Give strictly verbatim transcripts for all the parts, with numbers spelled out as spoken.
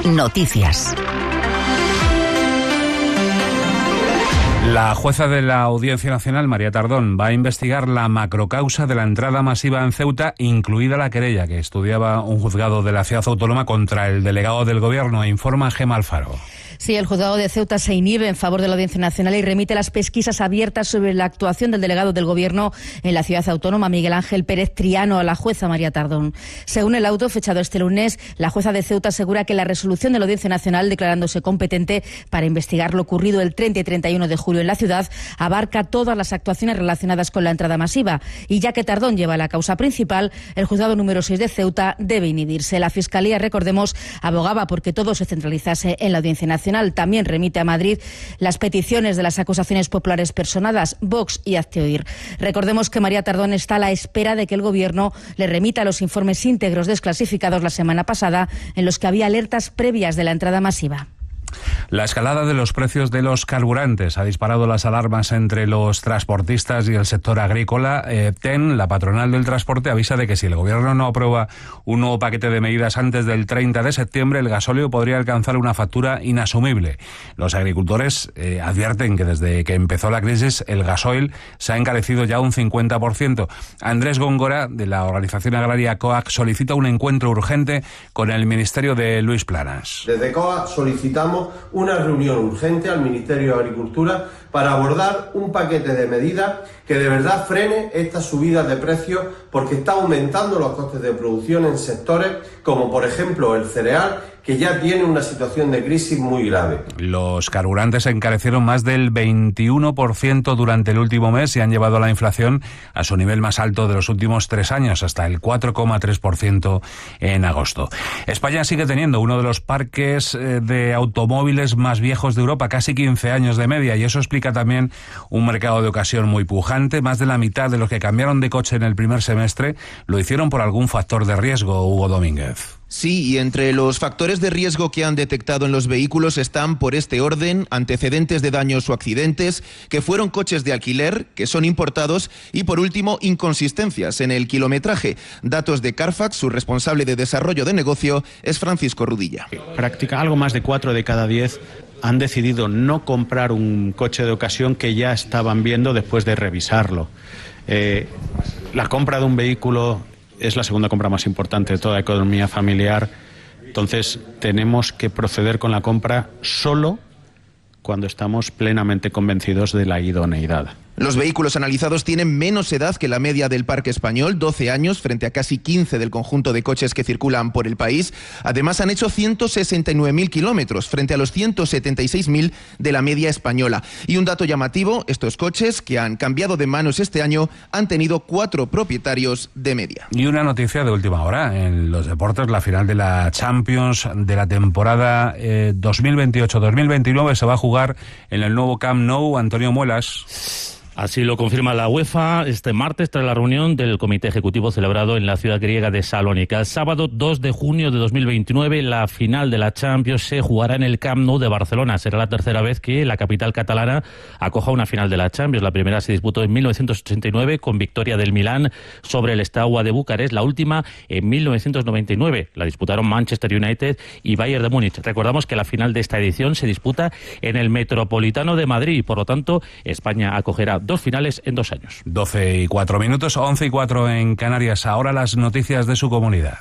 Noticias. La jueza de la Audiencia Nacional, María Tardón, va a investigar la macrocausa de la entrada masiva en Ceuta, incluida la querella que estudiaba un juzgado de la ciudad autónoma contra el delegado del Gobierno, informa Gemma Alfaro. Sí, el juzgado de Ceuta se inhibe en favor de la Audiencia Nacional y remite las pesquisas abiertas sobre la actuación del delegado del Gobierno en la ciudad autónoma, Miguel Ángel Pérez Triano, a la jueza María Tardón. Según el auto fechado este lunes, la jueza de Ceuta asegura que la resolución de la Audiencia Nacional, declarándose competente para investigar lo ocurrido el treinta y treinta y uno de julio en la ciudad, abarca todas las actuaciones relacionadas con la entrada masiva. Y ya que Tardón lleva la causa principal, el juzgado número seis de Ceuta debe inhibirse. La Fiscalía, recordemos, abogaba porque todo se centralizase en la Audiencia Nacional. También remite a Madrid las peticiones de las acusaciones populares personadas, Vox y Hazte Oír. Recordemos que María Tardón está a la espera de que el Gobierno le remita los informes íntegros desclasificados la semana pasada, en los que había alertas previas de la entrada masiva. La escalada de los precios de los carburantes ha disparado las alarmas entre los transportistas y el sector agrícola. Eh, T E N, la patronal del transporte, avisa de que si el Gobierno no aprueba un nuevo paquete de medidas antes del treinta de septiembre, el gasóleo podría alcanzar una factura inasumible. Los agricultores eh, advierten que desde que empezó la crisis el gasoil se ha encarecido ya un cincuenta por ciento. Andrés Góngora, de la organización agraria COAG, solicita un encuentro urgente con el Ministerio de Luis Planas. Desde COAG solicitamos una reunión urgente al Ministerio de Agricultura para abordar un paquete de medidas que de verdad frene estas subidas de precios, porque está aumentando los costes de producción en sectores como por ejemplo el cereal, que ya tiene una situación de crisis muy grave. Los carburantes se encarecieron más del veintiuno por ciento durante el último mes y han llevado a la inflación a su nivel más alto de los últimos tres años, hasta el cuatro coma tres por ciento en agosto. España sigue teniendo uno de los parques de automóviles más viejos de Europa, casi quince años de media, y eso explica también un mercado de ocasión muy pujante. Más de la mitad de los que cambiaron de coche en el primer semestre lo hicieron por algún factor de riesgo, Hugo Domínguez. Sí, y entre los factores de riesgo que han detectado en los vehículos están, por este orden, antecedentes de daños o accidentes, que fueron coches de alquiler, que son importados, y por último, inconsistencias en el kilometraje. Datos de Carfax, su responsable de desarrollo de negocio es Francisco Rudilla. Práctica, algo más de cuatro de cada diez han decidido no comprar un coche de ocasión que ya estaban viendo después de revisarlo. Eh, la compra de un vehículo es la segunda compra más importante de toda la economía familiar. Entonces, tenemos que proceder con la compra solo cuando estamos plenamente convencidos de la idoneidad. Los vehículos analizados tienen menos edad que la media del parque español, doce años, frente a casi quince del conjunto de coches que circulan por el país. Además, han hecho ciento sesenta y nueve mil kilómetros, frente a los ciento setenta y seis mil de la media española. Y un dato llamativo, estos coches, que han cambiado de manos este año, han tenido cuatro propietarios de media. Y una noticia de última hora. En los deportes, la final de la Champions de la temporada eh, dos mil veintiocho dos mil veintinueve se va a jugar en el nuevo Camp Nou. Antonio Muelas. Así lo confirma la UEFA este martes tras la reunión del Comité Ejecutivo celebrado en la ciudad griega de Salónica. El sábado dos de junio de dos mil veintinueve la final de la Champions se jugará en el Camp Nou de Barcelona. Será la tercera vez que la capital catalana acoja una final de la Champions. La primera se disputó en mil novecientos ochenta y nueve con victoria del Milán sobre el Steaua de Bucarest. La última en mil novecientos noventa y nueve. La disputaron Manchester United y Bayern de Múnich. Recordamos que la final de esta edición se disputa en el Metropolitano de Madrid y por lo tanto España acogerá dos finales en dos años. doce y cuatro minutos, once y cuatro en Canarias. Ahora las noticias de su comunidad.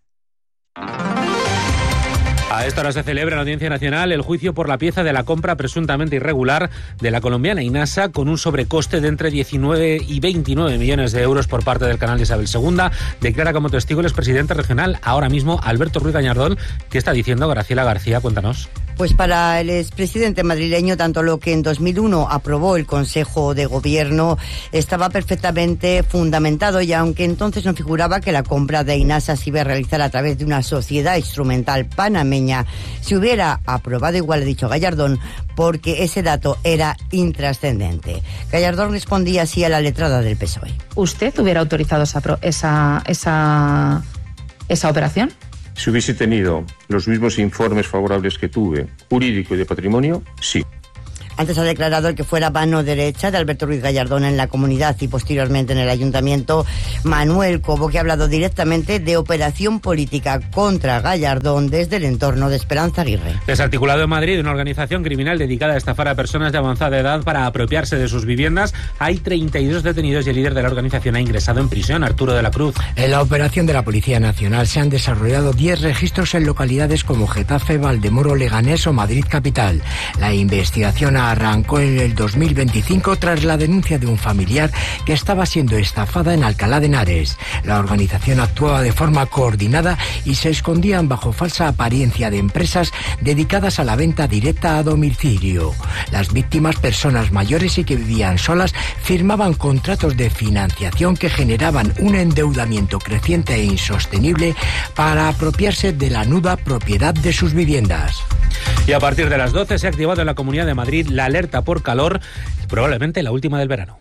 A esta hora se celebra en la Audiencia Nacional el juicio por la pieza de la compra presuntamente irregular de la colombiana Inasa, con un sobrecoste de entre diecinueve y veintinueve millones de euros por parte del canal de Isabel segunda. Declara como testigo el expresidente regional, ahora mismo Alberto Ruiz Gallardón. ¿Qué está diciendo Graciela García? Cuéntanos. Pues para el expresidente madrileño, tanto lo que en dos mil uno aprobó el Consejo de Gobierno estaba perfectamente fundamentado, y aunque entonces no figuraba que la compra de Inasa se iba a realizar a través de una sociedad instrumental panameña, se hubiera aprobado, igual ha dicho Gallardón, porque ese dato era intrascendente. Gallardón respondía así a la letrada del P S O E. ¿Usted hubiera autorizado esa, esa, esa, esa operación? Si hubiese tenido los mismos informes favorables que tuve, jurídico y de patrimonio, sí. Antes ha declarado el que fuera mano derecha de Alberto Ruiz Gallardón en la comunidad y posteriormente en el ayuntamiento, Manuel Cobo, que ha hablado directamente de operación política contra Gallardón desde el entorno de Esperanza Aguirre. Desarticulado en Madrid una organización criminal dedicada a estafar a personas de avanzada edad para apropiarse de sus viviendas. Hay treinta y dos detenidos y el líder de la organización ha ingresado en prisión, Arturo de la Cruz. En la operación de la Policía Nacional se han desarrollado diez registros en localidades como Getafe, Valdemoro, Leganés o Madrid capital. La investigación arrancó en el dos mil veinticinco tras la denuncia de un familiar que estaba siendo estafada en Alcalá de Henares. La organización actuaba de forma coordinada y se escondían bajo falsa apariencia de empresas dedicadas a la venta directa a domicilio. Las víctimas, personas mayores y que vivían solas, firmaban contratos de financiación que generaban un endeudamiento creciente e insostenible para apropiarse de la nuda propiedad de sus viviendas. Y a partir de las doce se ha activado en la Comunidad de Madrid la alerta por calor, probablemente la última del verano.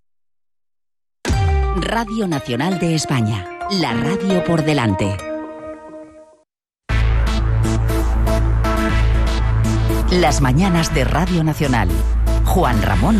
Radio Nacional de España, la radio por delante. Las mañanas de Radio Nacional. Juan Ramón